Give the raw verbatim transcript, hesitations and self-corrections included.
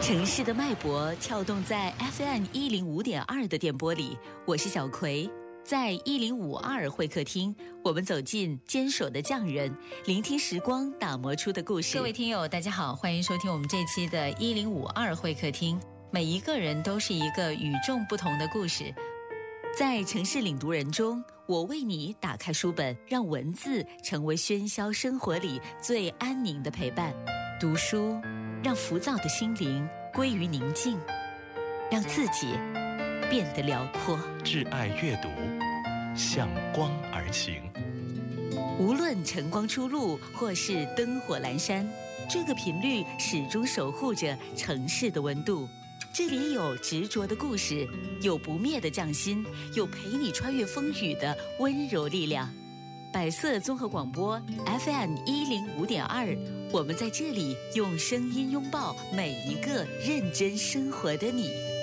城市的脉搏跳动在 F M 一零五点二的电波里，我是小葵。在一零五二会客厅，我们走进坚守的匠人，聆听时光打磨出的故事。各位听友大家好，欢迎收听我们这期的一零五二会客厅。每一个人都是一个与众不同的故事，在城市领读人中，我为你打开书本，让文字成为喧嚣生活里最安宁的陪伴。读书让浮躁的心灵归于宁静，让自己变得辽阔。 挚爱阅读，向光而行。 无论晨光初露或是灯火阑珊，这个频率始终守护着城市的温度。这里有执着的故事，有不灭的匠心，有陪你穿越风雨的温柔力量。百色综合广播 F M 一零五点二，我们在这里用声音拥抱每一个认真生活的你。